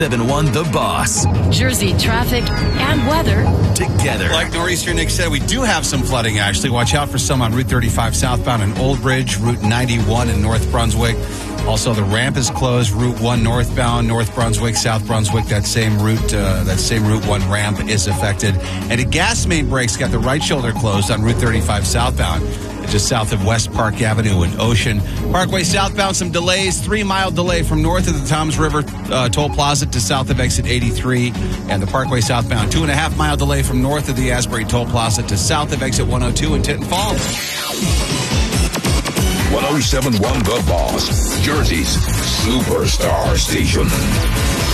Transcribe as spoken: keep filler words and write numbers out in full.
seven one The Boss. Jersey traffic and weather together. Like Nor'easter Nick said, we do have some flooding, actually. Watch out for some on Route thirty-five southbound in Old Bridge, Route ninety-one in North Brunswick. Also, the ramp is closed. Route one northbound, North Brunswick, South Brunswick. That same route, uh, that same Route one ramp is affected. And a gas main break's got the right shoulder closed on Route thirty-five southbound, just south of West Park Avenue and Ocean. Parkway southbound, some delays. Three-mile delay from north of the Toms River uh, Toll Plaza to south of exit eighty-three. And the Parkway southbound, two-and-a-half-mile delay from north of the Asbury Toll Plaza to south of exit one oh two in Tinton Falls. one oh seven point one The Boss, Jersey's superstar station.